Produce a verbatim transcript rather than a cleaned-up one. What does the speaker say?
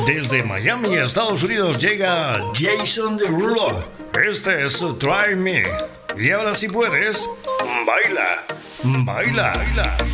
Desde Miami, Estados Unidos, llega Jason Derulo. Este es Try Me. Y ahora si puedes, baila, baila, baila.